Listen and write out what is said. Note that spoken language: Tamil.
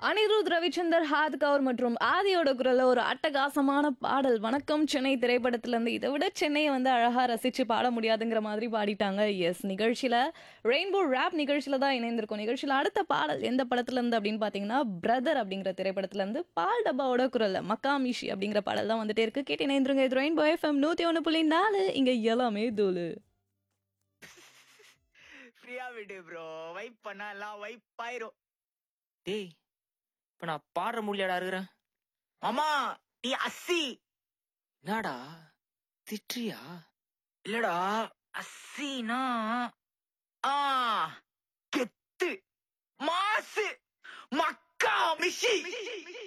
அனிருத் ரவிச்சந்தர், ஹாத் கவுர் மற்றும் ஆதியோட குரல்ல ஒரு அட்டகாசமான பாடல். வணக்கம் சென்னை திரைப்படத்திலிருந்து. இதை விட சென்னையை வந்து அழகா ரசிச்சு பாட முடியாதுங்கிற மாதிரி பாடிட்டாங்க. எஸ், நிகழ்ச்சியில ரெயின்போ ரேப் நிகழ்ச்சியில தான் இணைந்திருக்கும். நிகழ்ச்சியில அடுத்த பாடல் எந்த படத்துல இருந்து அப்படின்னு பாத்தீங்கன்னா, பிரதர் அப்படிங்கிற திரைப்படத்துல இருந்து பால் டப்பாவோட குரல்ல மக்காமிஷி அப்படிங்கிற பாடல் தான் வந்துட்டே இருக்கு. கேட்டு இணைந்திருங்க. இது ரெயின்போ எஃப்எம் 101.4. இங்க எல்லாமே தூளு. ஃப்ரீயா விடு ப்ரோ. வைப் பண்ணா எல்லாம் வைப் ஆயிரும். டேய், இப்ப நான் பாடுற முடியலடா இருக்கிறேன். மாமா நீ அஸ்ஸி. என்னடா திட்றியா? இல்லடா, அஸ்ஸினா ஆ கெத்து மாசு மக்கா மிஷி.